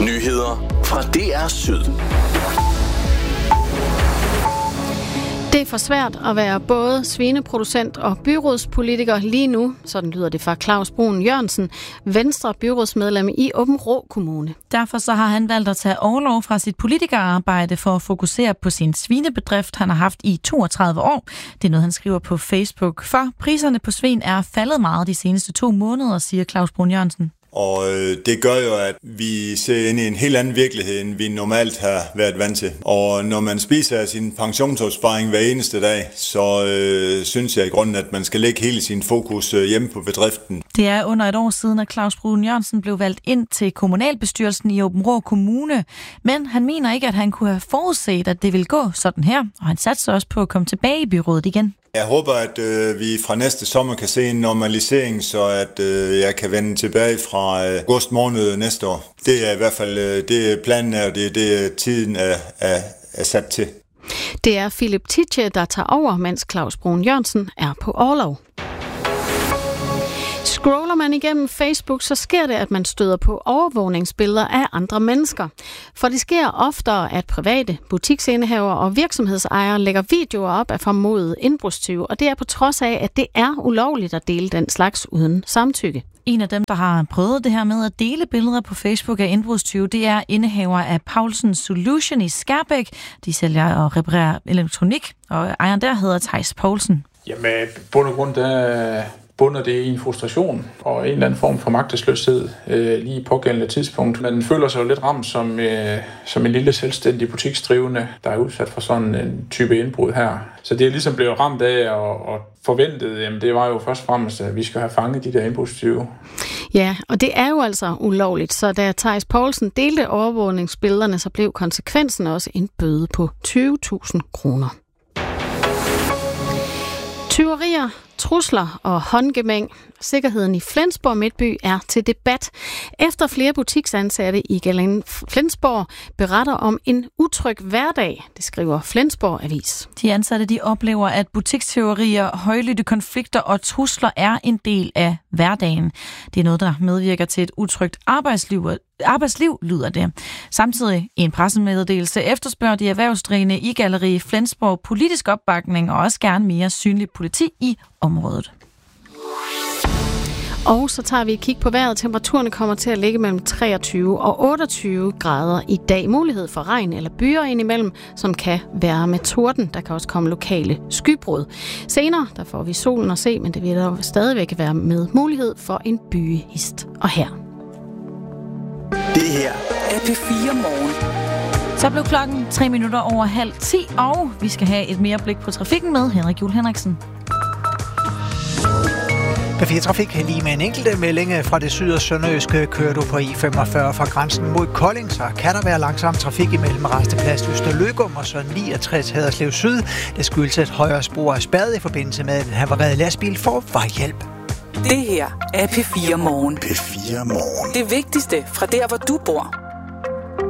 Nyheder fra DR Syd. Det er for svært at være både svineproducent og byrådspolitiker lige nu, sådan lyder det fra Claus Brun Jørgensen, Venstre byrådsmedlem i Aabenraa Kommune. Derfor så har han valgt at tage orlov fra sit politikerarbejde for at fokusere på sin svinebedrift, han har haft i 32 år. Det er noget, han skriver på Facebook. For priserne på svin er faldet meget de seneste 2 måneder, siger Claus Brun Jørgensen. Og det gør jo, at vi ser ind i en helt anden virkelighed, end vi normalt har været vant til. Og når man spiser sin pensionsopsparing hver eneste dag, så synes jeg i grunden, at man skal lægge hele sin fokus hjemme på bedriften. Det er under et år siden, at Claus Brun Jørgensen blev valgt ind til kommunalbestyrelsen i Aabenraa Kommune. Men han mener ikke, at han kunne have forudset, at det ville gå sådan her. Og han satser også på at komme tilbage i byrådet igen. Jeg håber, at vi fra næste sommer kan se en normalisering, så at jeg kan vende tilbage fra august måned næste år. Det er i hvert fald det planen er, og det er det tiden er sat til. Det er Philip Titje, der tager over, mens Claus Brun Jørgensen er på orlov. Scroller man igennem Facebook, så sker det, at man støder på overvågningsbilleder af andre mennesker. For det sker oftere, at private butiksindehavere og virksomhedsejere lægger videoer op af formodede indbrudstyve, og det er på trods af, at det er ulovligt at dele den slags uden samtykke. En af dem, der har prøvet det her med at dele billeder på Facebook af indbrudstyve, det er indehaver af Paulsen Solution i Skærbæk. De sælger og reparerer elektronik, og ejeren der hedder Theis Poulsen. Jamen, bund og grund, der bunder det i en frustration og en eller anden form for magtesløshed lige på pågældende tidspunkt. Man føler sig jo lidt ramt som en lille selvstændig butiksdrivende, der er udsat for sådan en type indbrud her. Så det er ligesom blevet ramt af og forventet, jamen det var jo først og fremmest, at vi skal have fanget de der indbrudstyve. Ja, og det er jo altså ulovligt, så da Theis Poulsen delte overvågningsbillederne, så blev konsekvensen også en bøde på 20.000 kroner. Tyverier, trusler og håndgemæng. Sikkerheden i Flensborg Midtby er til debat. Efter flere butiksansatte i Gallen Flensborg beretter om en utryg hverdag, det skriver Flensborg Avis. De ansatte de oplever, at butikstyverier, højlydte konflikter og trusler er en del af hverdagen. Det er noget, der medvirker til et utrygt arbejdsliv, lyder det. Samtidig i en pressemeddelelse efterspørger de erhvervsdrivende i Galleri Flensborg politisk opbakning og også gerne mere synlig politi i området. Og så tager vi et kig på vejret. Temperaturen kommer til at ligge mellem 23 og 28 grader i dag. Mulighed for regn eller byger indimellem, som kan være med torden. Der kan også komme lokale skybrud. Senere der får vi solen at se, men det vil der stadigvæk være med mulighed for en bygehist. Og her. Det her er P4 Morgen. Så blev klokken 10:03, og vi skal have et mere blik på trafikken med Henrik Juhl Henriksen. P4 Trafik lige med en enkelt melding fra det syd- og sønderjyske. Kører du på I45 fra grænsen mod Kolding, så kan der være langsom trafik imellem Rasteplads Østerløgum og så 69 Haderslev Syd. Det skyldes et højere spor af spad i forbindelse med en havareret lastbil for vejhjælp. Det her er P4 Morgen. P4 Morgen. Det vigtigste fra der, hvor du bor.